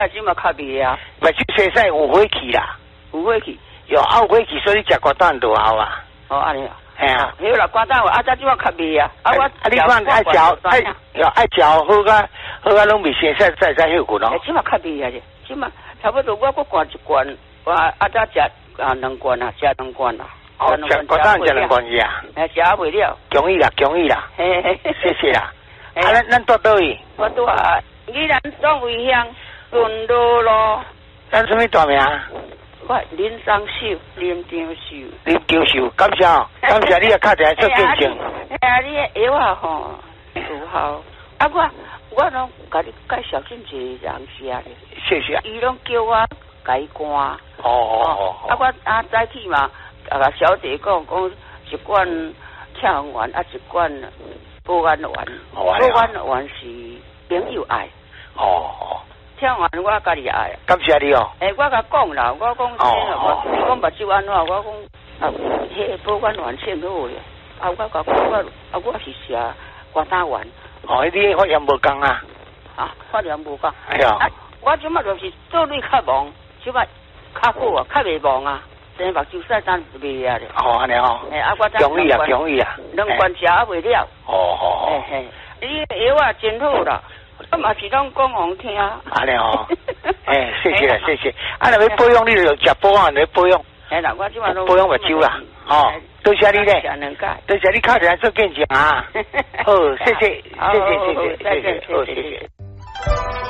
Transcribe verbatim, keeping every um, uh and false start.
啊，即嘛较味啊。 目睭洗洗有火气啦， 有火气。 有有火气，所以食瓜蛋就好啊。 哦，安尼啊。 系啊。 好啦，瓜蛋啊，这即嘛较味啊。啊，我啊，你看爱嚼爱要爱嚼好个好个拢未洗洗再再休困咯。 即嘛较味啊，即嘛差不多我搁灌一罐，我啊再食啊两罐啊，食两罐啊。 哦，食瓜蛋食两罐是啊。 哎，食啊未了。 恭喜啦，恭喜啦。 嘿嘿， 谢谢啦。啊，咱咱住倒位？ 我住啊，宜兰庄围乡顺路路。 咱什么大名？ 我林双秀，林长秀。 林长秀，感谢哦，感谢你也敲电话做见证。 哎呀，你的药啊吼，有效。啊，我我拢甲你介绍真济人食咧。 谢谢。 伊拢叫我改肝。哦哦哦。 啊，我啊早起嘛，啊甲小姐讲讲一罐跳丸，啊一罐保安丸。保安丸是朋友爱。 哦哦。 跳完我家己爱， 感谢你哦。 诶、欸，我甲讲啦，我讲，哦，你讲目睭安怎？我讲啊，迄保管丸先好咧。啊，我甲讲我，啊，我是食瓜打丸。 哦，你发炎无共啊？ 啊，发炎无共。 哎呀， 啊，我即马就是做类较忙，即马较好啊，较袂忙啊，生目睭晒单袂啊咧。 哦，安尼哦。 诶、欸，啊，我容易啊，容易啊。 两罐食啊袂了。 哦哦哦。 嘿嘿，你药啊真好啦。我嘛是拢讲互听。 安尼哦，哎，谢谢啦，谢谢。啊，若要保养，你就食保养，来保养。 哎啦，我即马拢保养目睭啦，哦，多谢你咧，多谢你敲电话做见证啊。好，谢谢，谢谢，谢谢，谢谢，好，谢谢。